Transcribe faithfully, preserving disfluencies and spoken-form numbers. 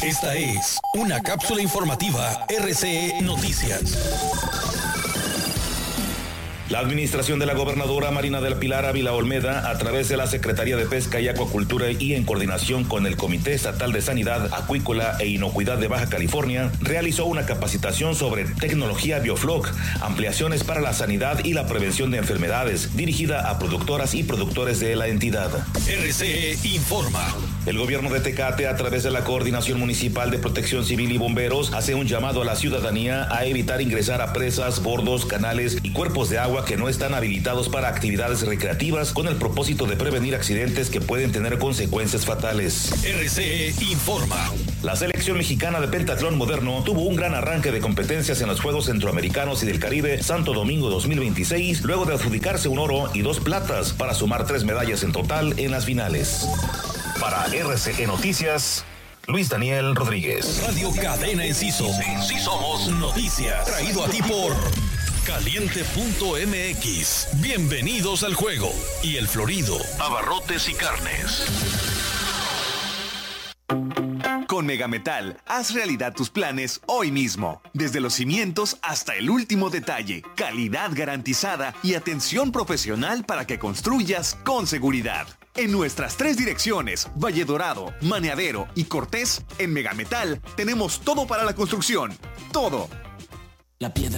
Esta es una cápsula informativa R C E Noticias. La administración de la gobernadora Marina del Pilar Ávila Olmeda, a través de la Secretaría de Pesca y Acuacultura y en coordinación con el Comité Estatal de Sanidad Acuícola e Inocuidad de Baja California, realizó una capacitación sobre tecnología Biofloc, ampliaciones para la sanidad y la prevención de enfermedades, dirigida a productoras y productores de la entidad. R C E informa. El gobierno de Tecate, a través de la Coordinación Municipal de Protección Civil y Bomberos, hace un llamado a la ciudadanía a evitar ingresar a presas, bordos, canales y cuerpos de agua que no están habilitados para actividades recreativas, con el propósito de prevenir accidentes que pueden tener consecuencias fatales. R C E informa. La selección mexicana de pentatlón moderno tuvo un gran arranque de competencias en los Juegos Centroamericanos y del Caribe Santo Domingo dos mil veintiséis, luego de adjudicarse un oro y dos platas para sumar tres medallas en total en las finales. Para R C E Noticias, Luis Daniel Rodríguez. Radio Cadena Enciso. Sí somos noticias. Traído a ti por Caliente punto M X. Bienvenidos al juego. Y El Florido, abarrotes y carnes. Con Megametal, haz realidad tus planes hoy mismo. Desde los cimientos hasta el último detalle. Calidad garantizada y atención profesional para que construyas con seguridad. En nuestras tres direcciones, Valle Dorado, Maneadero y Cortés, en Megametal tenemos todo para la construcción. Todo. La piedra.